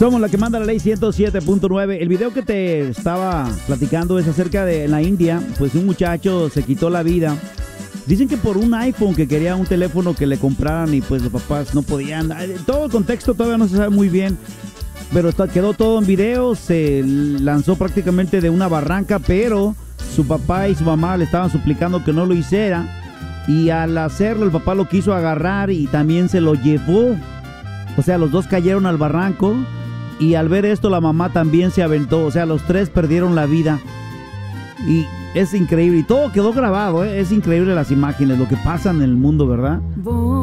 Somos la que manda la ley 107.9. El video que te estaba platicando es acerca de en la India, pues un muchacho se quitó la vida. Dicen que por un iPhone, que quería un teléfono que le compraran y pues los papás no podían. Todo el contexto todavía no se sabe muy bien, pero quedó todo en video. Se lanzó prácticamente de una barranca, pero su papá y su mamá le estaban suplicando que no lo hiciera. Y al hacerlo, el papá lo quiso agarrar y también se lo llevó. O sea, los dos cayeron al barranco. Y al ver esto, la mamá también se aventó. O sea, los tres perdieron la vida. Y es increíble. Y todo quedó grabado, ¿eh? Es increíble las imágenes, lo que pasa en el mundo, ¿verdad?